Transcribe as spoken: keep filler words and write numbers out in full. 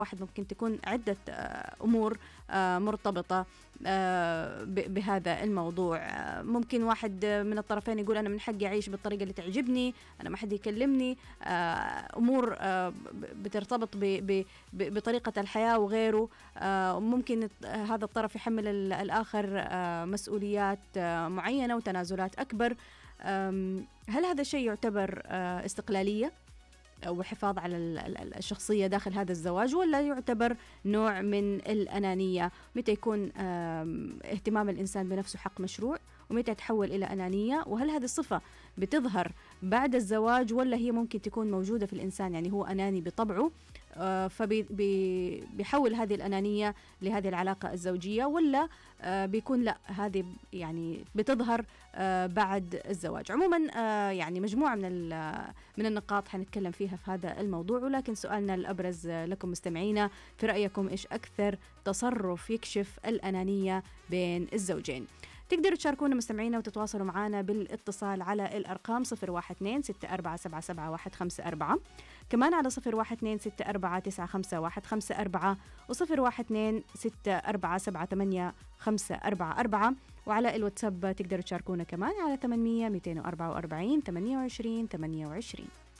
واحد ممكن تكون عدة أمور مرتبطة بهذا الموضوع. ممكن واحد من الطرفين يقول أنا من حقي أعيش بالطريقة اللي تعجبني، أنا ما حد يكلمني، أمور بترتبط بطريقة الحياة وغيره. ممكن هذا الطرف يحمل الآخر مسؤوليات معينة وتنازلات أكبر. هل هذا الشيء يعتبر استقلالية وحفاظ على الشخصية داخل هذا الزواج، ولا يعتبر نوع من الأنانية؟ متى يكون اهتمام الإنسان بنفسه حق مشروع، ومتى تحول إلى أنانية؟ وهل هذه الصفة بتظهر بعد الزواج، ولا هي ممكن تكون موجودة في الإنسان، يعني هو أناني بطبعه فبيحول هذه الأنانية لهذه العلاقة الزوجية، ولا بيكون لا هذه يعني بتظهر بعد الزواج؟ عموما يعني مجموعة من من النقاط حنتكلم فيها في هذا الموضوع، ولكن سؤالنا الأبرز لكم مستمعينا، في رأيكم إيش أكثر تصرف يكشف الأنانية بين الزوجين؟ تقدروا تشاركونا مستمعينا وتتواصلوا معنا بالاتصال على الأرقام صفر واحد اثنين ستة أربعة سبعة سبعة واحد خمسة أربعة، كمان على صفر واحد اثنين ستة أربعة تسعة خمسة واحد خمسة أربعة، وصفر واحد اثنين ستة أربعة سبعة ثمانية خمسة أربعة أربعة، وعلى الواتساب تقدروا تشاركونا كمان على ثمانمية مئتين وأربعة وأربعين ثمانية وعشرين ثمانية وعشرين.